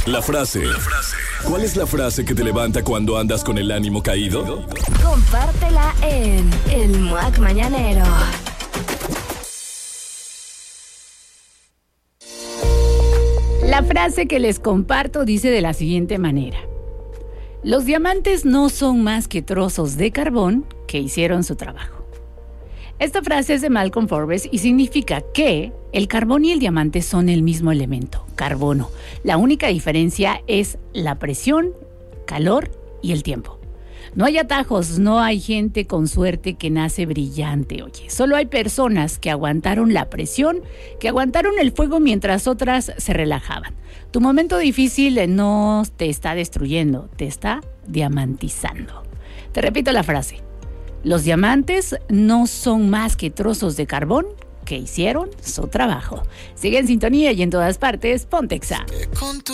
La frase. ¿Cuál es la frase que te levanta cuando andas con el ánimo caído? Compártela en El Muac Mañanero. La frase que les comparto dice de la siguiente manera: los diamantes no son más que trozos de carbón que hicieron su trabajo. Esta frase es de Malcolm Forbes y significa que el carbón y el diamante son el mismo elemento, carbono. La única diferencia es la presión, calor y el tiempo. No hay atajos, no hay gente con suerte que nace brillante, oye. Solo hay personas que aguantaron la presión, que aguantaron el fuego mientras otras se relajaban. Tu momento difícil no te está destruyendo, te está diamantizando. Te repito la frase: los diamantes no son más que trozos de carbón que hicieron su trabajo. Sigue en sintonía y en todas partes, Ponte Exa.